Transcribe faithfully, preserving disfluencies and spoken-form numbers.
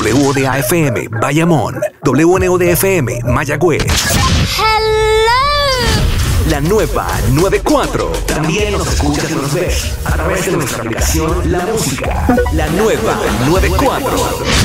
W O D A F M, Bayamón. W N O D F M, Mayagüez. Hello. La nueva noventa y cuatro. También nos escuchas y nos ves a través de nuestra aplicación La Música. La nueva noventa y cuatro.